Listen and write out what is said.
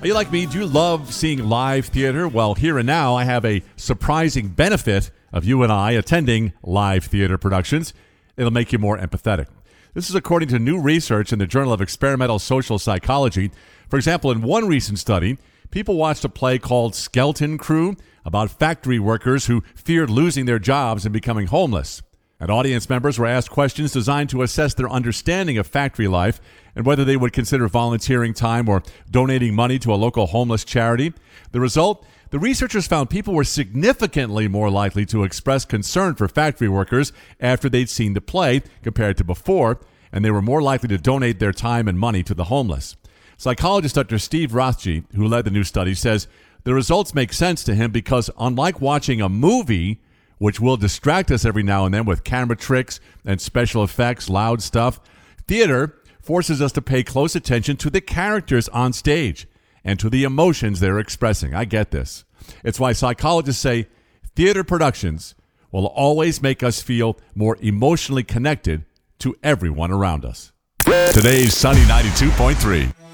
Are you like me? Do you love seeing live theater? Well, here and now, I have a surprising benefit of you and I attending live theater productions. It'll make you more empathetic. This is according to new research in the Journal of Experimental Social Psychology. For example, in one recent study, people watched a play called Skeleton Crew about factory workers who feared losing their jobs and becoming homeless. And audience members were asked questions designed to assess their understanding of factory life and whether they would consider volunteering time or donating money to a local homeless charity. The result? The researchers found people were significantly more likely to express concern for factory workers after they'd seen the play compared to before, and they were more likely to donate their time and money to the homeless. Psychologist Dr. Steve Rothje, who led the new study, says the results make sense to him because unlike watching a movie, which will distract us every now and then with camera tricks and special effects, loud stuff, theater forces us to pay close attention to the characters on stage and to the emotions they're expressing. I get this. It's why psychologists say theater productions will always make us feel more emotionally connected to everyone around us. Today's Sunny 92.3.